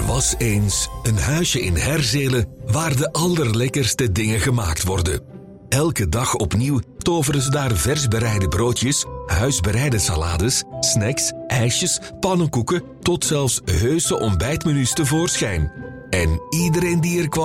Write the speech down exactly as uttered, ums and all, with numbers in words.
was eens een huisje in Herzelen waar de allerlekkerste dingen gemaakt worden. Elke dag opnieuw toveren ze daar vers bereide broodjes, huisbereide salades, snacks, ijsjes, pannenkoeken tot zelfs heuse ontbijtmenu's tevoorschijn. En iedereen die er kwam